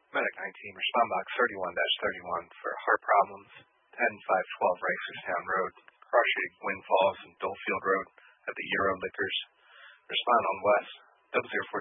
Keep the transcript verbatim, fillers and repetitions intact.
Medic nineteen, respond box thirty-one dash thirty-one for heart problems, ten five twelve Ricerstown Road, Cross Street, Wind Falls, and Dolefield Road at the Euro Liquors. Respond on West, double zero four